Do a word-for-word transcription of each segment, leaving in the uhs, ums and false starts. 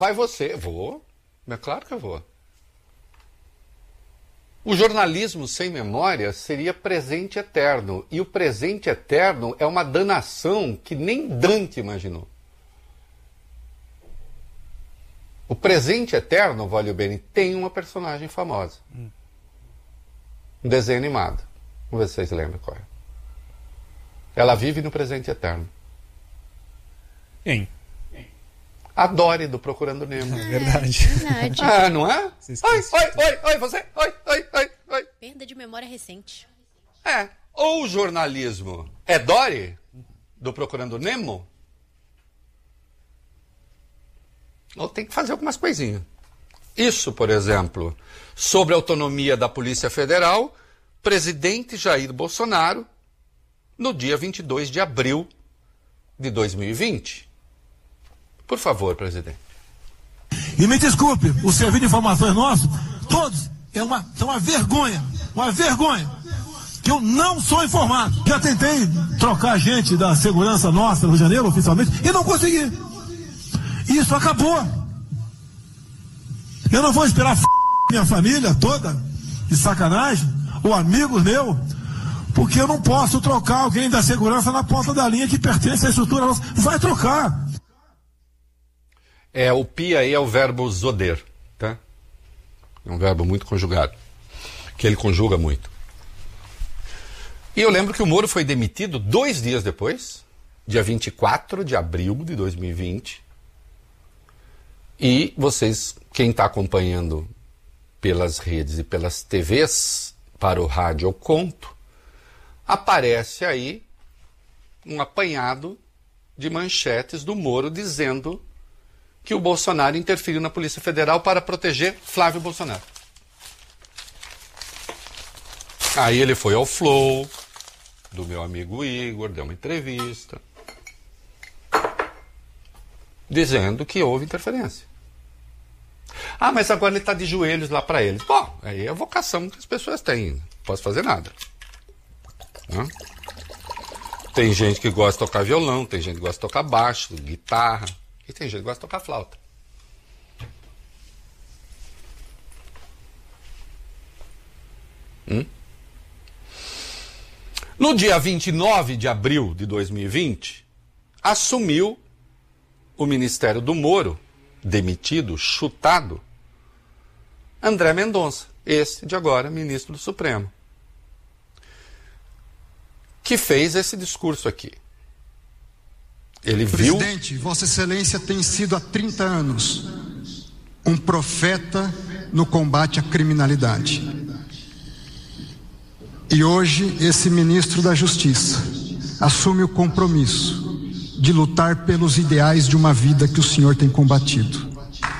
Vai você. Vou. É claro que eu vou. O jornalismo sem memória seria presente eterno. E o presente eterno é uma danação que nem Dante imaginou. O presente eterno, Voglio Bene, tem uma personagem famosa. Hum. Um desenho animado. Vamos ver se vocês lembram qual é. Ela vive no presente eterno. Quem? A Dory, do Procurando Nemo. É verdade. verdade. Ah, não é? Oi, oi, oi, oi, você. Oi, oi, oi, oi. Perda de memória recente. É. Ou o jornalismo é Dory, do Procurando Nemo, ou tem que fazer algumas coisinhas. Isso, por exemplo, sobre a autonomia da Polícia Federal, presidente Jair Bolsonaro, no dia vinte e dois de abril de dois mil e vinte. Por favor, presidente. E me desculpe, o serviço de informações nosso, todos, é uma, é uma vergonha, uma vergonha, que eu não sou informado. Já tentei trocar gente da segurança nossa no Rio de Janeiro, oficialmente, e não consegui. Isso acabou. Eu não vou esperar f... minha família toda, de sacanagem, ou amigos meus, porque eu não posso trocar alguém da segurança na ponta da linha que pertence à estrutura nossa. Vai trocar. É, o pi aí é o verbo zoder, tá? É um verbo muito conjugado, que ele conjuga muito. E eu lembro que o Moro foi demitido dois dias depois, dia vinte e quatro de abril de dois mil e vinte. E vocês, quem está acompanhando pelas redes e pelas T Vs, para o rádio eu conto, aparece aí um apanhado de manchetes do Moro dizendo que o Bolsonaro interferiu na Polícia Federal para proteger Flávio Bolsonaro. Aí ele foi ao Flow, do meu amigo Igor, deu uma entrevista, dizendo que houve interferência. Ah, mas agora ele está de joelhos lá para eles. Bom, aí é a vocação que as pessoas têm. Não posso fazer nada. Não? Tem gente que gosta de tocar violão, tem gente que gosta de tocar baixo, guitarra, e tem gente que gosta de tocar flauta. Hum? No dia vinte e nove de abril de dois mil e vinte, assumiu o Ministério do Moro, demitido, chutado, André Mendonça, esse de agora, ministro do Supremo, que fez esse discurso aqui. Ele viu... Presidente, Vossa Excelência tem sido há trinta anos um profeta no combate à criminalidade. E hoje esse ministro da Justiça assume o compromisso de lutar pelos ideais de uma vida que o senhor tem combatido.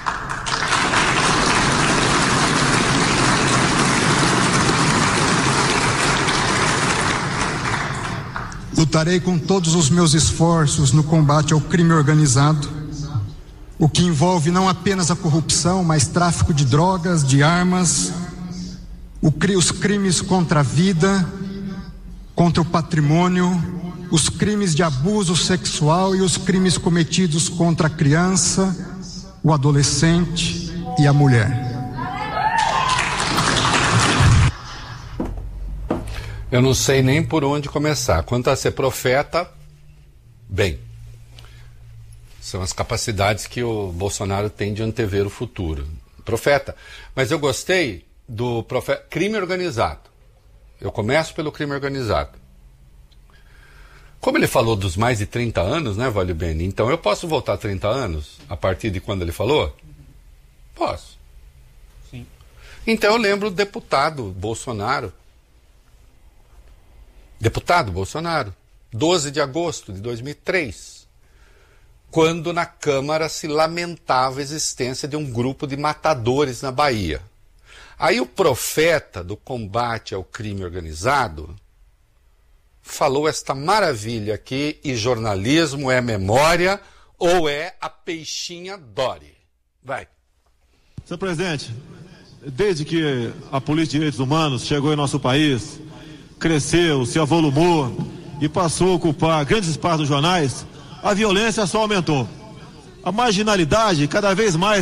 Lutarei com todos os meus esforços no combate ao crime organizado, o que envolve não apenas a corrupção, mas tráfico de drogas, de armas, o, os crimes contra a vida, contra o patrimônio, os crimes de abuso sexual e os crimes cometidos contra a criança, o adolescente e a mulher. Eu não sei nem por onde começar. Quanto a ser profeta, bem, são as capacidades que o Bolsonaro tem de antever o futuro. Profeta. Mas eu gostei do profeta, crime organizado. Eu começo pelo crime organizado. Como ele falou dos mais de trinta anos, né, Voglio Bene? Então eu posso voltar trinta anos a partir de quando ele falou? Posso. Sim. Então eu lembro do deputado Bolsonaro. Deputado Bolsonaro, doze de agosto de dois mil e três, quando na Câmara se lamentava a existência de um grupo de matadores na Bahia. Aí o profeta do combate ao crime organizado falou esta maravilha aqui, e jornalismo é memória ou é a peixinha Dory. Vai. Senhor presidente, desde que a Polícia de Direitos Humanos chegou em nosso país, cresceu, se avolumou e passou a ocupar grandes espaços dos jornais, a violência só aumentou. a marginalidade cada vez mais